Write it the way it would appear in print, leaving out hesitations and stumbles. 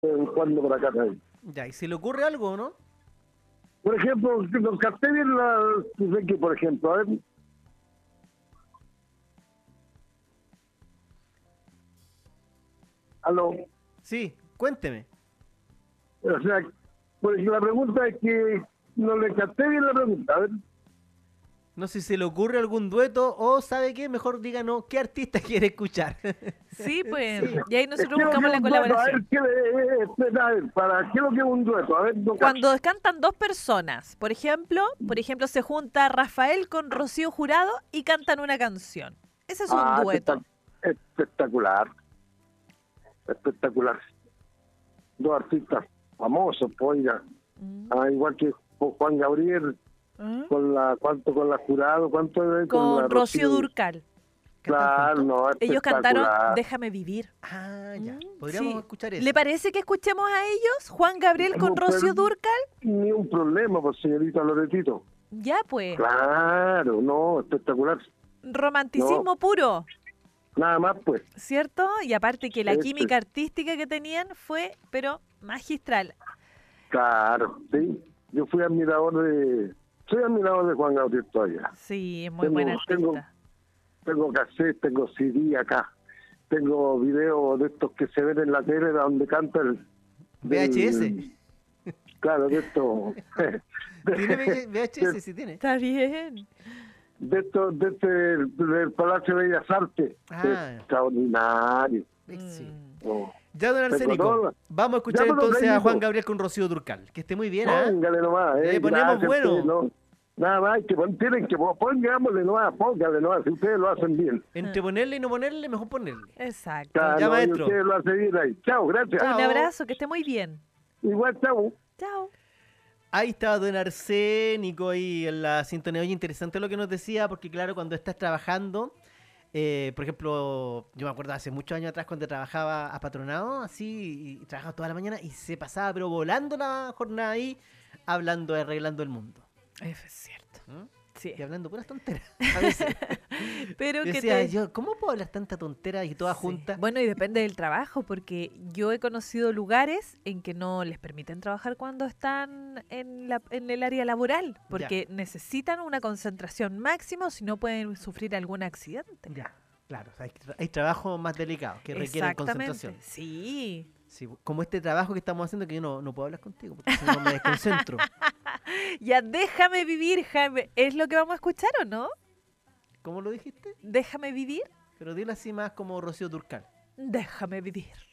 Cuando por acá también. Ya, ¿y se le ocurre algo, no? Por ejemplo, nos capté bien sé que, por ejemplo, a ver, aló, Sí, cuénteme. o sea, pues la pregunta es que no le capté bien la pregunta, a ver. No sé si se le ocurre algún dueto o, ¿sabe qué? Mejor díganos qué artista quiere escuchar. Sí, pues, y ahí Es nosotros que lo que buscamos es la un dueto, a ver, colaboración. a ver, ¿para qué lo que es un dueto? A ver, no cacho. Cuando cantan dos personas, por ejemplo, se junta Rafael con Rocío Jurado y cantan una canción. Ese es un dueto. Espectacular, espectacular. Dos artistas famosos, pues, oiga. Igual que Juan Gabriel, ¿Mm? con la Jurado, cuánto es con la Con Rocío Dúrcal. Claro, ¿Cantan juntos? no, Ellos cantaron espectacular. Déjame vivir. Ah, ya. Mm, Podríamos sí. escuchar eso. ¿Le parece que escuchemos a ellos? Juan Gabriel con Rocío Dúrcal. Ni un problema, pues, señorita Loretito. Ya, pues. Claro, no, espectacular. Romanticismo puro, Nada más, pues. ¿cierto? Y aparte que la Este. química artística que tenían fue, pero magistral. Claro, sí. Yo soy admirador de Juan Gabriel todavía. Sí, es muy buen artista. Tengo cassette, tengo CD acá. Tengo videos de estos que se ven en la tele donde canta VHS. Claro, de estos. ¿Tiene VHS? Sí tiene. Está bien. Del Palacio de Bellas Artes. Ah. Extraordinario. Sí. Oh. Ya, don Tengo Arsénico, todo. vamos a escuchar Ya, pero entonces a técnico. Juan Gabriel con Rocío Dúrcal. Que esté muy bien, ¿ah? Póngale nomás, Le ponemos gracias, bueno. ustedes, no. Nada más, tienen que pongámosle nomás, póngale nomás, si ustedes lo hacen bien. Entre ponerle y no ponerle, mejor ponerle. Exacto. Claro, Ya, y maestro. ustedes lo hacen bien ahí. Chao, gracias. Chao. Un abrazo, que esté muy bien. Igual, chao. Chao. Ahí estaba don Arsénico ahí en la sintonía. Oye, interesante lo que nos decía, porque claro, cuando estás trabajando, por ejemplo, yo me acuerdo hace muchos años atrás cuando trabajaba a patronado, así, y trabajaba toda la mañana y se pasaba, pero volando la jornada ahí, hablando, arreglando el mundo. Es cierto. ¿Mm? Sí. Y hablando puras tonteras. A veces. Pero que Decía yo, ¿cómo puedo hablar tanta tontera y todas Sí. juntas? Bueno, y depende del trabajo, porque yo he conocido lugares en que no les permiten trabajar cuando están en el área laboral, porque necesitan una concentración máxima, o si no pueden sufrir algún accidente. Ya, claro. O sea, hay trabajos más delicados que requieren concentración. Sí. Sí, como este trabajo que estamos haciendo, que yo no puedo hablar contigo, porque si no me desconcentro. Ya, déjame vivir, Jaime. ¿Es lo que vamos a escuchar o no? ¿Cómo lo dijiste? Déjame vivir. Pero dilo así más como Rocío Dúrcal. Déjame vivir.